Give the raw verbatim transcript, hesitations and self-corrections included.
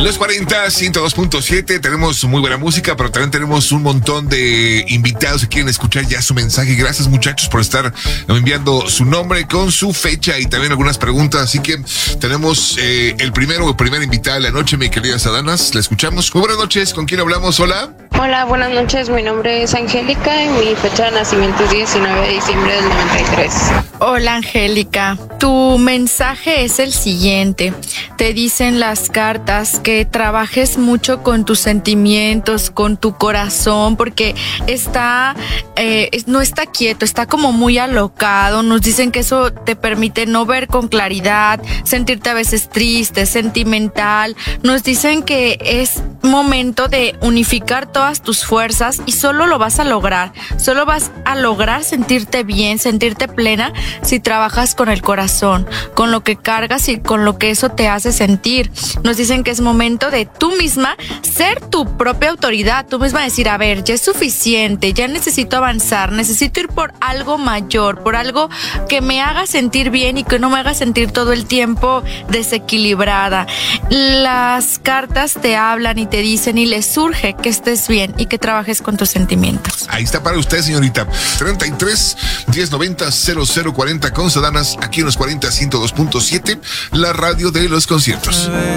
Los cuarenta, ciento dos punto siete, tenemos muy buena música, pero también tenemos un montón de invitados que quieren escuchar ya su mensaje. Gracias, muchachos, por estar enviando su nombre con su fecha y también algunas preguntas. Así que tenemos eh, el primero, primera invitada de la noche, mi querida Sadanas. La escuchamos. Muy buenas noches. ¿Con quién hablamos? Hola. Hola, buenas noches. Mi nombre es Angélica y mi fecha de nacimiento es diecinueve de diciembre del noventa y tres. Hola, Angélica. Tu mensaje es el siguiente. Te dicen las cartas que trabajes mucho con tus sentimientos, con tu corazón, porque está, eh, no está quieto, está como muy alocado. Nos dicen que eso te permite no ver con claridad, sentirte a veces triste, sentimental. Nos dicen que es momento de unificar todas tus fuerzas y solo lo vas a lograr. Solo vas a lograr sentirte bien, sentirte plena si trabajas con el corazón, con lo que cargas y con lo que eso te hace sentir. Nos dicen que es momento de tú misma ser tu propia autoridad, tú misma decir, a ver, ya es suficiente, ya necesito avanzar, necesito ir por algo mayor, por algo que me haga sentir bien y que no me haga sentir todo el tiempo desequilibrada. Las cartas te hablan y te dicen y les surge que estés bien y que trabajes con tus sentimientos. Ahí está para usted, señorita. treinta y tres, diez noventa, cero cero cuarenta con Sadanas, aquí en los cuarenta, ciento dos punto siete, la radio de los conciertos.